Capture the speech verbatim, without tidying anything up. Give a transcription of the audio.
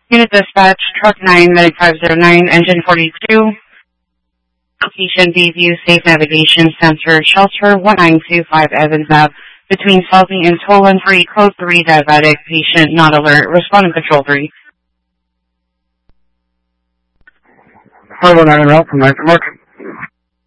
Unit dispatch, truck nine nine five zero nine, engine forty-two. Location Bayview, safe navigation center, shelter one nine two five Evans Ave, between Salting and Tolan three, code three, diabetic, patient not alert, responding control three. five one nine route from nine for Mark.